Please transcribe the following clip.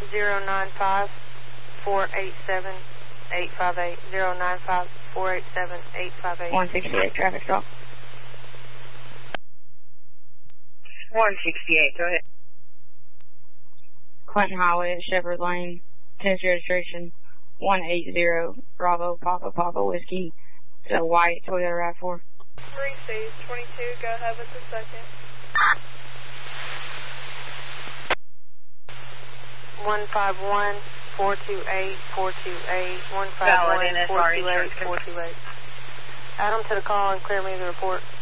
095 487 858. 095 487 858. 168, traffic stop. 168, go ahead. Clinton Highway at Shepherd Lane, Tennessee registration 180 Bravo Papa Papa Whiskey. It's a white Toyota RAV4. 3C's 22, go ahead with the second. 151 428 428 151 428 428. Add them to the call and clear me the report.